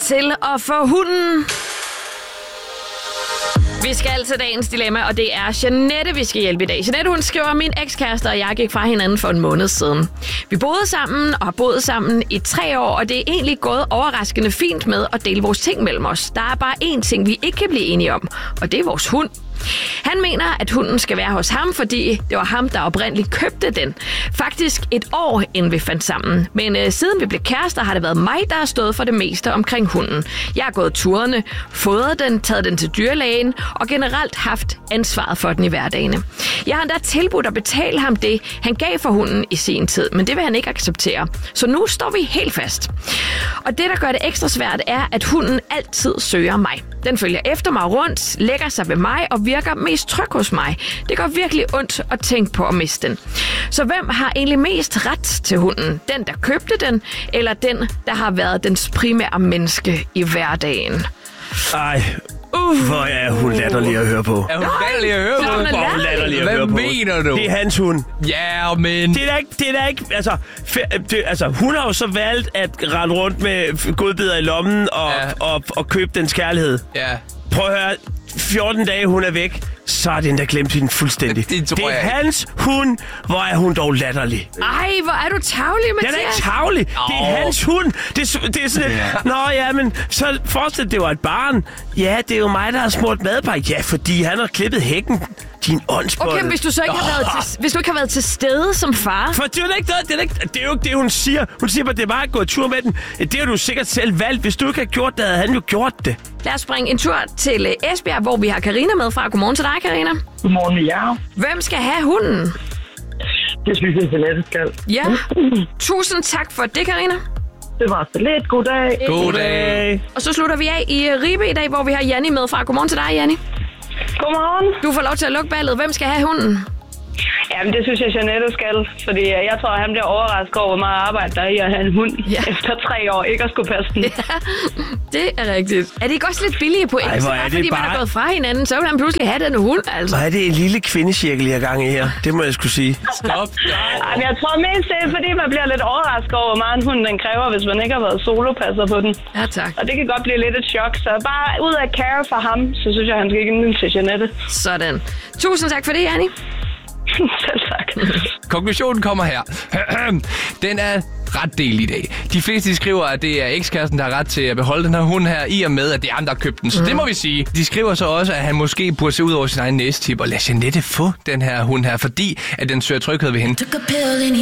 til at få hunden. Vi skal til dagens dilemma, og det er Jeanette, vi skal hjælpe i dag. Jeanette, hun skriver, min ekskæreste og jeg gik fra hinanden for en måned siden. Vi boede sammen og har boet sammen i 3 år, og det er egentlig gået overraskende fint med at dele vores ting mellem os. Der er bare én ting, vi ikke kan blive enige om, og det er vores hund. Han mener, at hunden skal være hos ham, fordi det var ham, der oprindeligt købte den. Faktisk et år, inden vi fandt sammen. Men siden vi blev kærester, har det været mig, der har stået for det meste omkring hunden. Jeg har gået turene, fodret den, taget den til dyrlægen og generelt haft ansvaret for den i hverdagene. Jeg har endda tilbudt at betale ham det, han gav for hunden i sin tid, men det vil han ikke acceptere. Så nu står vi helt fast. Og det, der gør det ekstra svært, er, at hunden altid søger mig. Den følger efter mig rundt, lægger sig ved mig og virker mest tryg hos mig. Det gør virkelig ondt at tænke på at miste den. Så hvem har egentlig mest ret til hunden? Den, der købte den, eller den, der har været dens primære menneske i hverdagen? Ej, hvor er hun latterlig at høre på. Er hun latterlig at høre på? Hvor er hun latterlig at høre på. Hvad mener du? Det er hans hund. Ja, men... Det er da ikke, altså, hun har jo så valgt at rende rundt med godbidder i lommen og købe dens kærlighed. Ja. Prøv at høre, 14 dage hun er væk, så er den der glemt hende fuldstændig. Det er hans hund. Hvor er hun dog latterlig. Ej, hvor er du tarvelig, Mathias. Den er ikke tarvelig. Det er hans hund. Det er sådan et... Nå ja, men så forestil det var et barn. Ja, det er jo mig, der har smurt madpakke. Ja, fordi han har klippet hækken. Din åndsbolle. Okay, hvis du så ikke har været til stede som far. For det er jo ikke noget, det er jo ikke det, hun siger. Hun siger bare, det er bare at gå tur med den. Det har du sikkert selv valgt. Hvis du ikke har gjort det, havde han jo gjort det. Lad os springe en tur til Esbjerg, hvor vi har Karina med fra. Godmorgen til dig, Karina. Godmorgen, ja. Hvem skal have hunden? Det synes jeg, Jeanette skal. Ja. Tusind tak for det, Karina. Det var så lidt. God dag. God dag. Og så slutter vi af i Ribe i dag, hvor vi har Janni med fra. Godmorgen til dig, Janni. Godmorgen. Du får lov til at lukke ballet. Hvem skal have hunden? Jamen, det synes jeg, Jeanette skal. Fordi jeg tror, at han bliver overrasket over, hvor meget arbejde der er i at have en hund efter 3 år. Ikke at skulle passe den. Ja, det er rigtigt. Er det ikke også lidt billige point? Ej, hvor er det fordi man er gået fra hinanden, så vil han pludselig have den hund, altså. Og er det en lille kvindecirkel, jeg er gang i her? Det må jeg skulle sige. Stop. Jamen, jeg tror mest, det er, fordi man bliver lidt overrasket over, hvor meget en hund den kræver, hvis man ikke har været solopasser på den. Ja, tak. Og det kan godt blive lidt et chok. Så bare ud af care for ham, så synes jeg, han skal give den til Jeanette. Sådan. Tusind tak for det, Janni. Selv tak. Konklusionen kommer her. Den er ret del i dag. De fleste de skriver, at det er ekskæresten, der har ret til at beholde den her hund her, i og med, at det er ham, der har købt den. Så det må vi sige. De skriver så også, at han måske burde se ud over sin egen næstip og lade Jeanette få den her hund her, fordi at den søger tryghed ved hende.